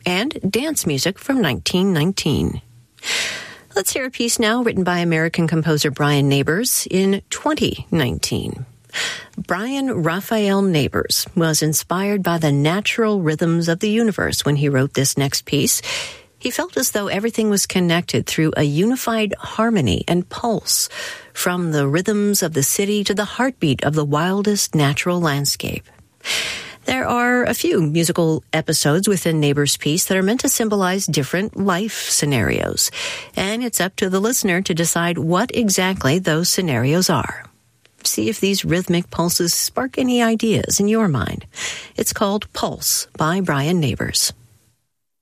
and dance music from 1919. Let's hear a piece now written by American composer Brian Neighbors in 2019. Brian Raphael Neighbors was inspired by the natural rhythms of the universe when he wrote this next piece. He felt as though everything was connected through a unified harmony and pulse, from the rhythms of the city to the heartbeat of the wildest natural landscape. There are a few musical episodes within Neighbors' piece that are meant to symbolize different life scenarios, and it's up to the listener to decide what exactly those scenarios are. See if these rhythmic pulses spark any ideas in your mind. It's called Pulse by Brian Neighbors.